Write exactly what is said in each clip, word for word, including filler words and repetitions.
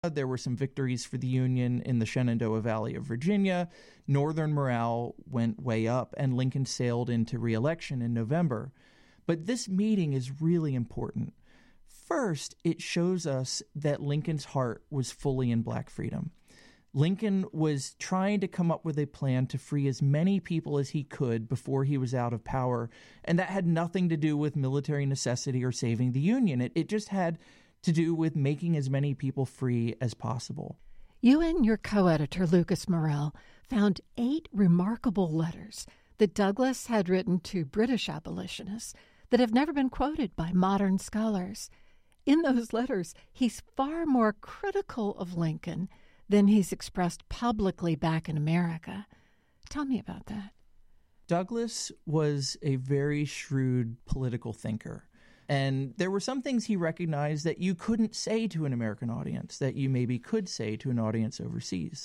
There were some victories for the Union in the Shenandoah Valley of Virginia. Northern morale went way up, and Lincoln sailed into re-election in November. But this meeting is really important. First, it shows us that Lincoln's heart was fully in Black freedom. Lincoln was trying to come up with a plan to free as many people as he could before he was out of power, and that had nothing to do with military necessity or saving the Union. It, it just had to do with making as many people free as possible. You and your co-editor, Lucas Morrell, found eight remarkable letters that Douglas had written to British abolitionists that have never been quoted by modern scholars. In those letters, he's far more critical of Lincoln than he's expressed publicly back in America. Tell me about that. Douglas was a very shrewd political thinker. And there were some things he recognized that you couldn't say to an American audience that you maybe could say to an audience overseas.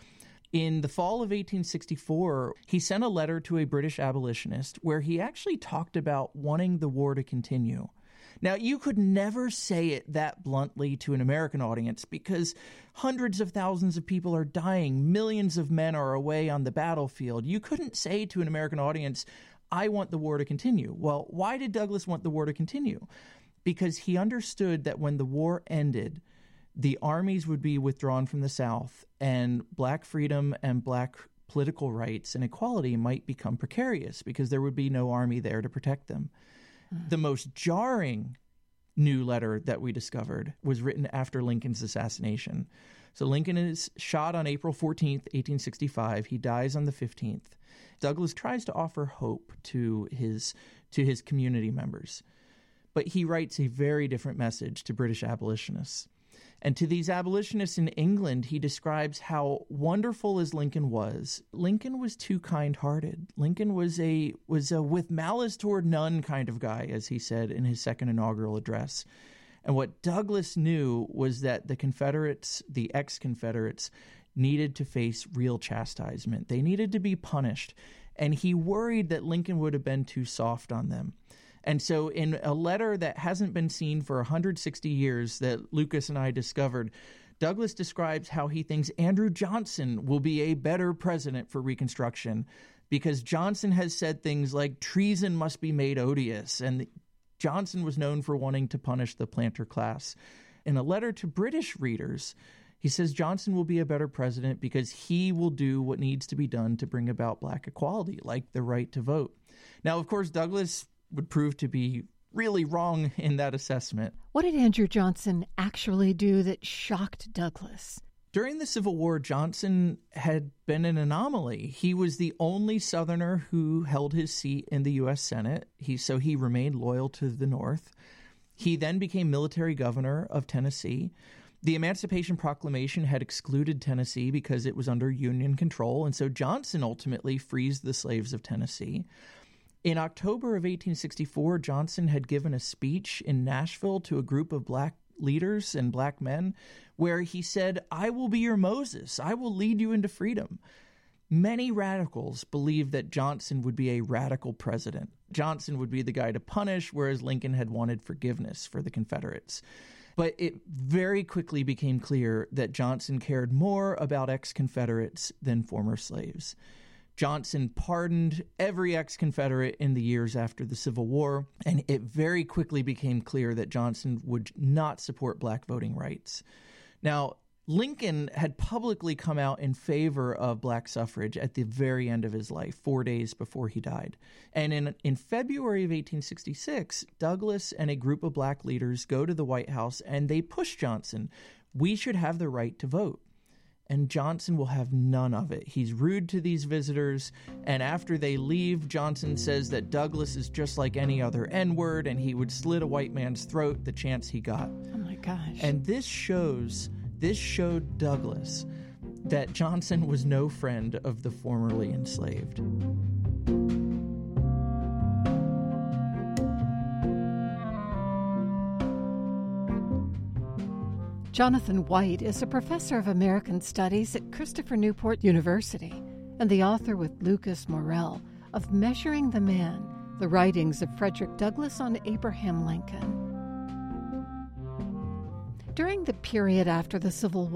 In the fall of eighteen sixty-four, he sent a letter to a British abolitionist where he actually talked about wanting the war to continue. Now, you could never say it that bluntly to an American audience because hundreds of thousands of people are dying, millions of men are away on the battlefield. You couldn't say to an American audience, I want the war to continue. Well, why did Douglas want the war to continue? Because he understood that when the war ended, the armies would be withdrawn from the South, and Black freedom and Black political rights and equality might become precarious because there would be no army there to protect them. Mm. The most jarring new letter that we discovered was written after Lincoln's assassination. So Lincoln is shot on April fourteenth, eighteen sixty-five. He dies on the fifteenth. Douglas tries to offer hope to his to his community members, but he writes a very different message to British abolitionists. And to these abolitionists in England, he describes how wonderful as Lincoln was. Lincoln was too kind-hearted. Lincoln was a was a with malice toward none kind of guy, as he said in his second inaugural address. And what Douglas knew was that the Confederates, the ex-Confederates, needed to face real chastisement. They needed to be punished. And he worried that Lincoln would have been too soft on them. And so in a letter that hasn't been seen for one hundred sixty years that Lucas and I discovered, Douglas describes how he thinks Andrew Johnson will be a better president for Reconstruction because Johnson has said things like treason must be made odious, and Johnson was known for wanting to punish the planter class. In a letter to British readers, he says Johnson will be a better president because he will do what needs to be done to bring about Black equality, like the right to vote. Now, of course, Douglas would prove to be really wrong in that assessment. What did Andrew Johnson actually do that shocked Douglas? During the Civil War, Johnson had been an anomaly. He was the only Southerner who held his seat in the U S Senate, he, so he remained loyal to the North. He then became military governor of Tennessee. The Emancipation Proclamation had excluded Tennessee because it was under Union control, and so Johnson ultimately frees the slaves of Tennessee. In October of eighteen sixty-four, Johnson had given a speech in Nashville to a group of Black leaders and Black men where he said, I will be your Moses. I will lead you into freedom. Many radicals believed that Johnson would be a radical president. Johnson would be the guy to punish, whereas Lincoln had wanted forgiveness for the Confederates. But it very quickly became clear that Johnson cared more about ex-Confederates than former slaves. Johnson pardoned every ex-Confederate in the years after the Civil War, and it very quickly became clear that Johnson would not support Black voting rights. Now, Lincoln had publicly come out in favor of Black suffrage at the very end of his life, four days before he died. And in, in February of eighteen sixty-six, Douglas and a group of Black leaders go to the White House and they push Johnson. We should have the right to vote. And Johnson will have none of it. He's rude to these visitors, and after they leave, Johnson says that Douglas is just like any other N-word, and he would slit a white man's throat the chance he got. Oh my gosh. And this shows, this showed Douglas that Johnson was no friend of the formerly enslaved. Jonathan White is a professor of American Studies at Christopher Newport University and the author with Lucas Morrell of Measuring the Man, the writings of Frederick Douglass on Abraham Lincoln. During the period after the Civil